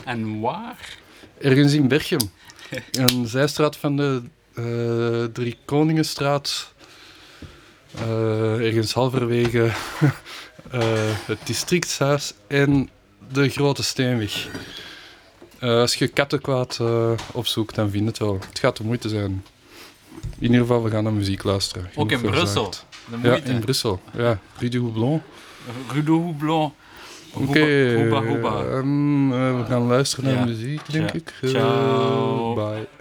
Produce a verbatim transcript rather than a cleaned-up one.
En waar? Ergens in Berchem. Een zijstraat van de uh, Drie Koningenstraat. Uh, ergens halverwege uh, het districtshuis en de Grote Steenweg. Uh, als je Kattenkwaad uh, opzoekt, dan vind je het wel. Het gaat de moeite zijn. In ieder geval, we gaan naar muziek luisteren. Ook in Brussel? Ja, in Brussel. Ja, Rue du Houblon. Rue du Houblon. Oké, okay, hoeba, hoeba. Um, uh, we gaan luisteren naar ja. muziek, denk ja. ik. Uh, Ciao. Bye.